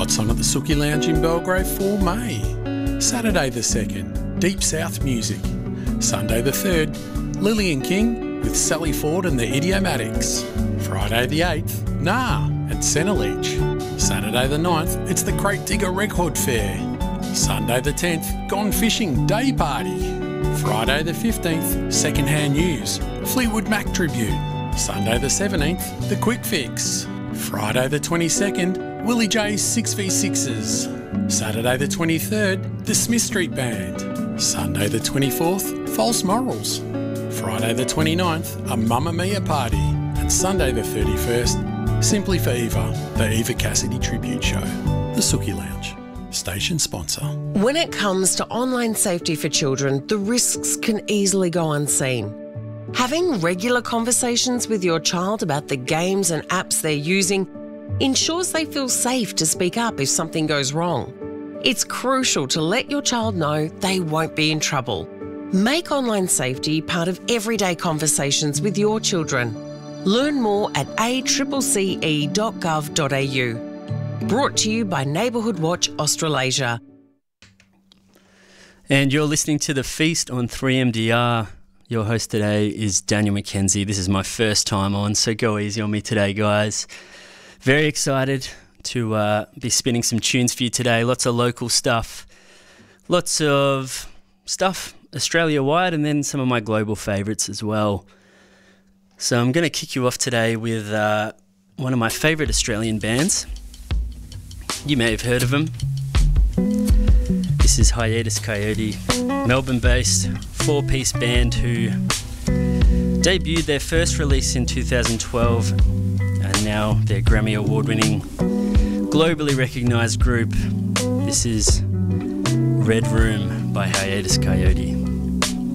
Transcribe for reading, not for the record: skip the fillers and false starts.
What's on at the Sookie Lounge in Belgrave for May? Saturday the 2nd, Deep South Music. Sunday the 3rd, Lillian King with Sally Ford and the Idiomatics. Friday the 8th, Nah at Centreleach. Saturday the 9th, it's the Crate Digger Record Fair. Sunday the 10th, Gone Fishing Day Party. Friday the 15th, Secondhand News, Fleetwood Mac Tribute. Sunday the 17th, The Quick Fix. Friday the 22nd, Willie J's 6v6s. Saturday the 23rd, The Smith Street Band. Sunday the 24th, False Morals. Friday the 29th, a Mamma Mia party. And Sunday the 31st, Simply for Eva, the Eva Cassidy Tribute Show. The Sookie Lounge, station sponsor. When it comes to online safety for children, the risks can easily go unseen. Having regular conversations with your child about the games and apps they're using ensures they feel safe to speak up if something goes wrong. It's crucial to let your child know they won't be in trouble. Make online safety part of everyday conversations with your children. Learn more at accce.gov.au. Brought to you by Neighbourhood Watch Australasia. And you're listening to The Feast on 3MDR. Your host today is Daniel McKenzie. This is my first time on, so go easy on me today, guys. Very excited to be spinning some tunes for you today. Lots of local stuff. Lots of stuff Australia-wide, and then some of my global favourites as well. So I'm going to kick you off today with one of my favourite Australian bands. You may have heard of them. This is Hiatus Kaiyote, Melbourne-based four-piece band who debuted their first release in 2012, and now they're Grammy Award-winning, globally recognised group. This is Red Room by Hiatus Kaiyote.